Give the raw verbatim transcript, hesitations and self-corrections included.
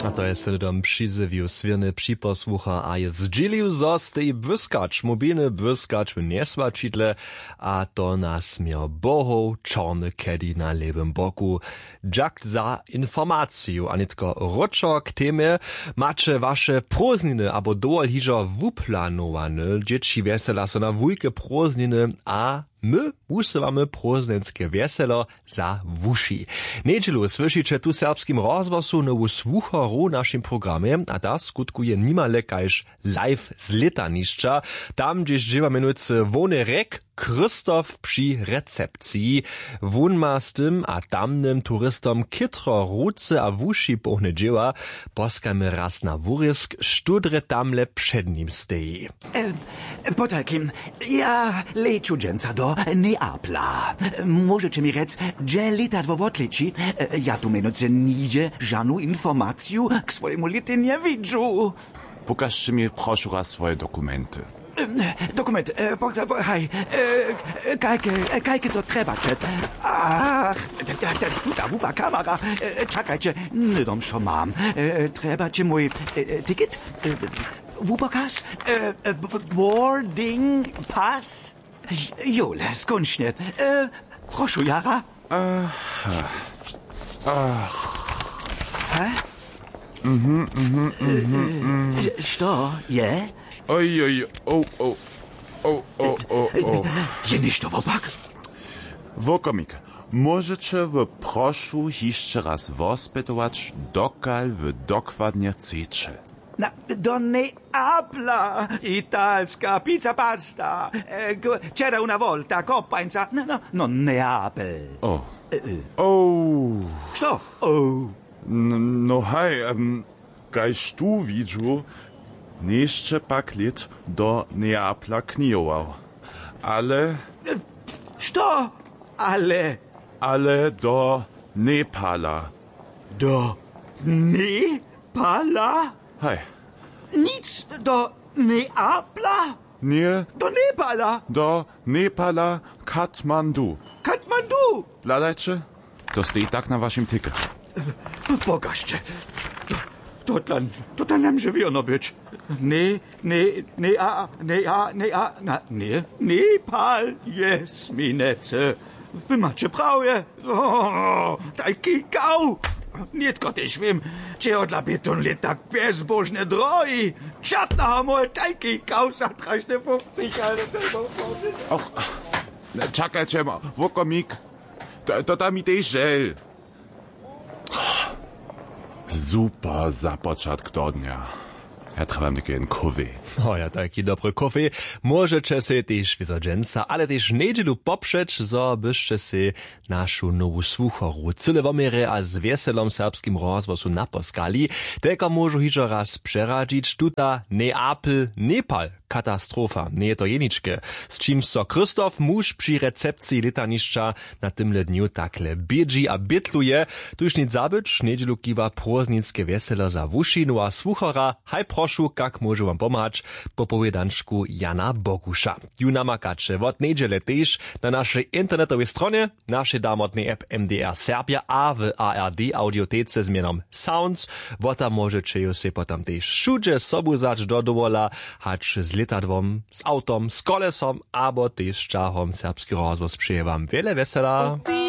A to je sledom przyzywił swirny przyposłucha, a je zdzilił zostaj błyskacz, mobilny błyskacz w niesłaczytle, a to nas miał boho czarny kedi na lewym boku. Dziak za informację, a nie tylko roczo k temie, macie wasze próżniny, abo dołal hiżo wuplanowane, dzieci wesela są na wujke próżniny, a my usuwamy próżnenskie weselo za wuši. Niedzielu słyszycie tu serbskim rozwosu nowu słuchoru naszym programie, a ta skutkuje nimale kajż live z letaniszcza, tam gdzieś dziewa minuty wony rek Krzysztof przy recepcji. Wun ma z tym a tamnym turystom kitro ruce a wuši pohne dzieła, poskajmy raz na wurysk, studre tamle przed nim stoi. E, potakim, ja leču dženca do Neapla. Możecie mi rec, gdzie lita dwo odliči? Ja tu minuce nigdzie żadną informację k swojemu litu nie widzę. Pokażcie mi proszę raz swoje dokumenty. Dokument, e, haj, e, kajke, kajke to treba, če? Ach, tu ta wupa kamera, e, czekajcie, nie dom šo mam. E, treba če mój e, ticket? E, Wupakas? E, e, boarding pass? Jole, skończnie. E, proszę, Jara? Ach, ach. He? Mhm, mhm, mhm, mhm. Što je? Oj, oj, o, o, o, o, o, o. Je ništo wopak? Wokomik, możecie wy proszę jeszcze raz wospytować, dokal wy dokładnie chcecie. Na, do Neapla, italska pizza pasta, e, c'era una volta, koppańca, no, no, no, Neapel. O, E, e. o. Što? O. N- No hej, um, kajż tu widziu, jeszcze pak lit do Neapla knijował. Ale, Što? Ale ale do Nepala. do Nepala? Hej, Nic do Neapla? nie Do Nepala? do Nepala, Katmandu. Katmandu? Ladajcie, to stoi tak na waszym ticket. Pokażcie. To, to tam, to tam nam żywiono być. Nie, nie, nie, a, nie, a, nie, a, na, nie, Nepal jest minece. Wy macie prawie. O, taki kał. Nie tylko też wiem, czy od labietun lit tak bezbożne drogi. Czatna moj taki kał za traśne fünfzig, ale to Och, czekajcie ma, wokomik, to, to tam i tej żel. Super za początek do dnia. Ja trzeba takiego kawy. O ja, taki dobry kafe. Możecie się też wiedzodzenca, ale też niedzielu poprzeć, zo byście się naszą nową słuchoru cyle womiery a z weselom serbskim rozwosu naposkali. Tylko może jeszcze raz przeradzić, tuta Neapel, Nepal. Katastrofa, nie to jeniczkie. Z czym so Krzysztof muż przy recepcji letaniszcza na tymle dniu takle biedzi a bietluje. Tuż nic zabyć, niedzielu kiwa próżnickie weselo za wuši, no a słuchora, haj prošu, kak może wam pomać, po powiedanczku Jana Bogusza. Ju namakacze od niedziele też na naszej internetowej stronie, naszej damotnej app M D R Serbia, a w A R D audiotece z mianom Sounds, wota możecie ju się potem też wszędzie sobu zać do dowola, hacz z letadwom, z autom, z kolesom, abo też czahom serbski rozwoz przyje wam wiele wesela.